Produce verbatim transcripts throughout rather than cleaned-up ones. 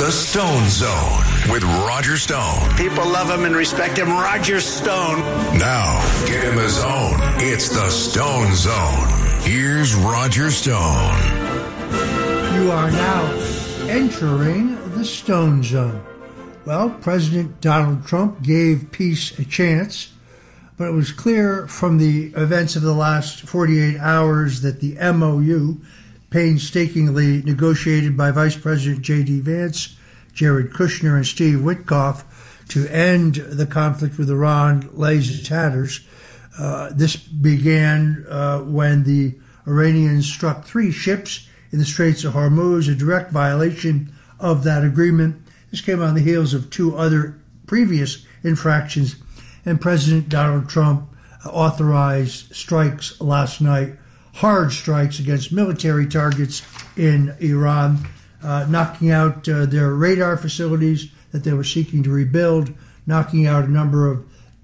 The Stone Zone with Roger Stone. People love him and respect him. Roger Stone. Now, get in the zone. It's The Stone Zone. Here's Roger Stone. You are now entering the Stone Zone. Well, President Donald Trump gave peace a chance, but it was clear from the events of the last forty-eight hours that the M O U, painstakingly negotiated by Vice President J D. Vance, Jared Kushner, and Steve Witkoff to end the conflict with Iran, lays to tatters. Uh, this began uh, when the Iranians struck three ships in the Straits of Hormuz, a direct violation of that agreement. This came on the heels of two other previous infractions, and President Donald Trump authorized strikes last night, hard strikes against military targets in Iran, uh, knocking out uh, their radar facilities that they were seeking to rebuild, knocking out a number of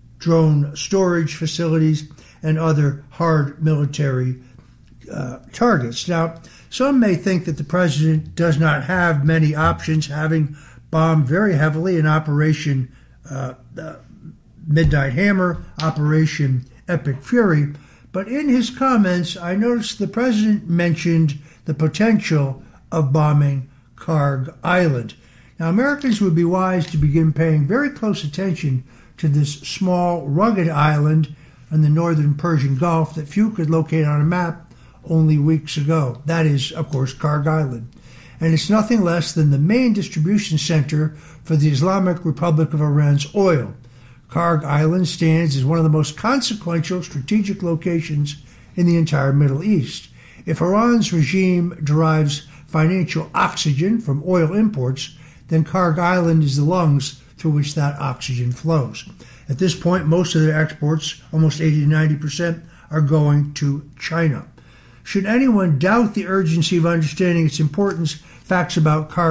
drone storage facilities and other hard military uh, targets. Now, some may think that the president does not have many options, having bombed very heavily in Operation uh, uh, Midnight Hammer, Operation Epic Fury. But in his comments, I noticed the president mentioned the potential of bombing Kharg Island. Now, Americans would be wise to begin paying very close attention to this small, rugged island in the northern Persian Gulf that few could locate on a map only weeks ago. That is, of course, Kharg Island. And it's nothing less than the main distribution center for the Islamic Republic of Iran's oil. Kharg Island stands as one of the most consequential strategic locations in the entire Middle East. If Iran's regime derives financial oxygen from oil imports, then Kharg Island is the lungs through which that oxygen flows. At this point, most of their exports, almost eighty to ninety percent, are going to China. Should anyone doubt the urgency of understanding its importance, facts about Kharg